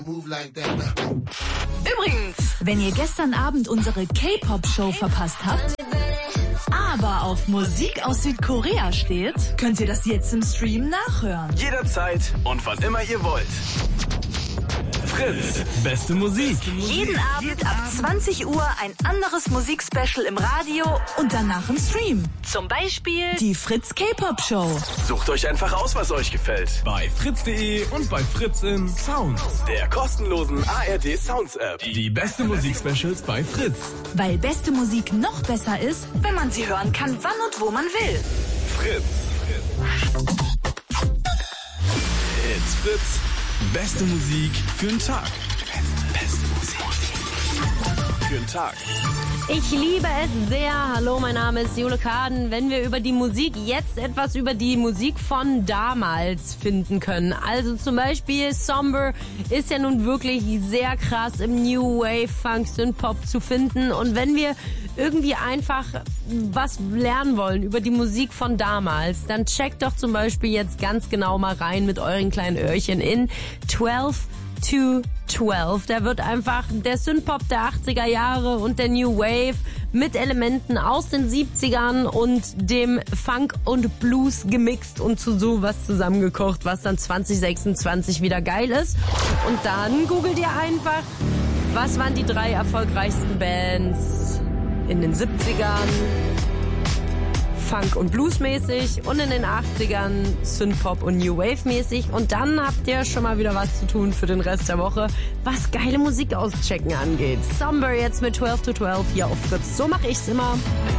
Übrigens, wenn ihr gestern Abend unsere K-Pop-Show verpasst habt, aber auf Musik aus Südkorea steht, könnt ihr das jetzt im Stream nachhören. Jederzeit und wann immer ihr wollt. Fritz, beste Musik. Jeden Abend ab 20 Uhr ein anderes Musikspecial im Radio und danach im Stream. Zum Beispiel die Fritz K-Pop-Show. Sucht euch einfach aus, was euch gefällt. Bei fritz.de und bei Fritz in Sounds, der kostenlosen ARD Sounds App. Die beste Musikspecials bei Fritz. Weil beste Musik noch besser ist, wenn man sie hören kann, wann und wo man will. Fritz. It's Fritz. Beste Musik für den Tag. Beste Musik für den Tag. Ich liebe es sehr. Hallo, mein Name ist Jule Kaden. Wenn wir über die Musik jetzt etwas über die Musik von damals finden können. Also zum Beispiel Somber ist ja nun wirklich sehr krass im New Wave, Funk, Synth-Pop zu finden. Und wenn wir irgendwie einfach was lernen wollen über die Musik von damals, dann checkt doch zum Beispiel jetzt ganz genau mal rein mit euren kleinen Öhrchen in 12 to 12. Da wird einfach der Synthpop der 80er Jahre und der New Wave mit Elementen aus den 70ern und dem Funk und Blues gemixt und zu sowas zusammengekocht, was dann 2026 wieder geil ist. Und dann googelt ihr einfach, was waren die 3 erfolgreichsten Bands in den 70ern, Funk- und Blues-mäßig und in den 80ern Synthpop und New Wave-mäßig. Und dann habt ihr schon mal wieder was zu tun für den Rest der Woche, was geile Musik auschecken angeht. Somber jetzt mit 12 to 12 hier auf Fritz. So mache ich's immer.